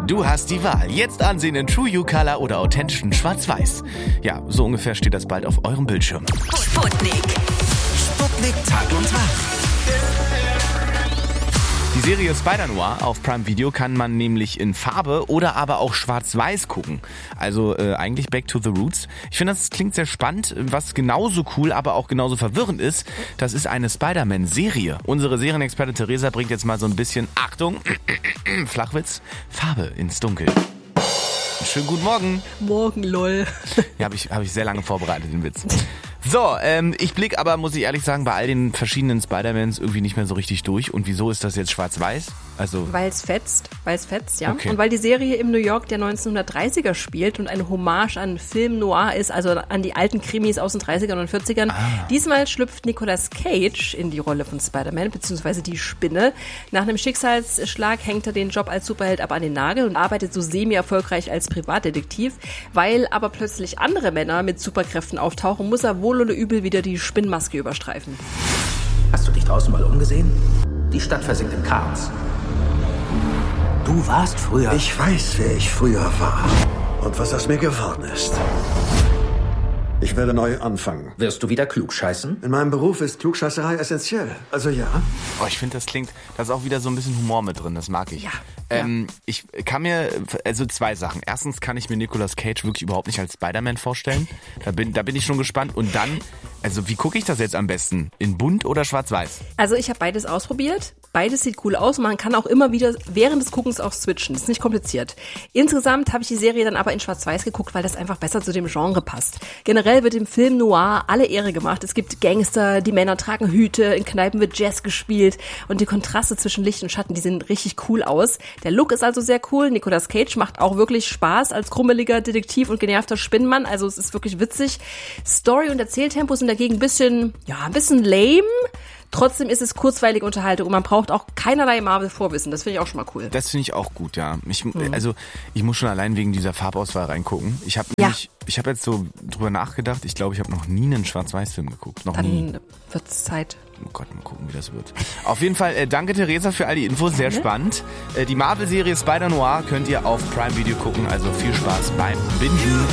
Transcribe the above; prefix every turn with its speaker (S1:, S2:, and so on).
S1: Du hast die Wahl. Jetzt ansehen in True You Color oder authentischen Schwarz-Weiß. Ja, so ungefähr steht das bald auf eurem Bildschirm.
S2: Sputnik.
S3: Sputnik Tag und Wach.
S1: Die Serie Spider-Noir auf Prime Video kann man nämlich in Farbe oder aber auch schwarz-weiß gucken. Also eigentlich back to the roots. Ich finde, das klingt sehr spannend. Was genauso cool, aber auch genauso verwirrend ist, das ist eine Spider-Man-Serie. Unsere Serienexpertin Theresa bringt jetzt mal so ein bisschen, Achtung, Flachwitz, Farbe ins Dunkel. Schönen guten Morgen.
S4: Morgen, lol.
S1: Ja, hab ich sehr lange vorbereitet, den Witz. So, ich blick aber, muss ich ehrlich sagen, bei all den verschiedenen Spider-Mans irgendwie nicht mehr so richtig durch. Und wieso ist das jetzt schwarz-weiß? Also
S4: Weil es fetzt, ja.
S1: Okay.
S4: Und weil die Serie im New York der 1930er spielt und eine Hommage an Film Noir ist, also an die alten Krimis aus den 30ern und 40ern. Diesmal schlüpft Nicolas Cage in die Rolle von Spider-Man, beziehungsweise die Spinne. Nach einem Schicksalsschlag hängt er den Job als Superheld aber an den Nagel und arbeitet so semi-erfolgreich als Privatdetektiv. Weil aber plötzlich andere Männer mit Superkräften auftauchen, muss er wohl oder übel wieder die Spinnmaske überstreifen.
S3: Hast du dich draußen mal umgesehen? Die Stadt versinkt im Chaos. Du warst früher...
S5: Ich weiß, wer ich früher war und was aus mir geworden ist. Ich werde neu anfangen.
S3: Wirst du wieder klugscheißen?
S5: In meinem Beruf ist Klugscheißerei essentiell. Also ja.
S1: Oh, ich finde, da ist auch wieder so ein bisschen Humor mit drin, das mag ich.
S4: Ja.
S1: Ich kann mir, also zwei Sachen. Erstens kann ich mir Nicolas Cage wirklich überhaupt nicht als Spider-Man vorstellen. Da bin ich schon gespannt. Und dann, also wie gucke ich das jetzt am besten? In bunt oder schwarz-weiß?
S4: Also ich habe beides ausprobiert. Beides sieht cool aus und man kann auch immer wieder während des Guckens auch switchen. Das ist nicht kompliziert. Insgesamt habe ich die Serie dann aber in schwarz-weiß geguckt, weil das einfach besser zu dem Genre passt. Generell wird im Film Noir alle Ehre gemacht. Es gibt Gangster, die Männer tragen Hüte, in Kneipen wird Jazz gespielt und die Kontraste zwischen Licht und Schatten, die sehen richtig cool aus. Der Look ist also sehr cool. Nicolas Cage macht auch wirklich Spaß als krummeliger Detektiv und genervter Spinnenmann. Also es ist wirklich witzig. Story und Erzähltempo sind dagegen ein bisschen lame. Trotzdem ist es kurzweilige Unterhaltung und man braucht auch keinerlei Marvel-Vorwissen. Das finde ich auch schon mal cool.
S1: Das finde ich auch gut, ja. Ich muss schon allein wegen dieser Farbauswahl reingucken. Ich habe jetzt so drüber nachgedacht. Ich glaube, ich habe noch nie einen Schwarz-Weiß-Film geguckt. Noch nie.
S4: Dann wird's Zeit.
S1: Oh Gott, mal gucken, wie das wird. Auf jeden Fall, danke Theresa für all die Infos, sehr spannend. Die Marvel-Serie Spider-Noir könnt ihr auf Prime Video gucken, also viel Spaß beim Bingen.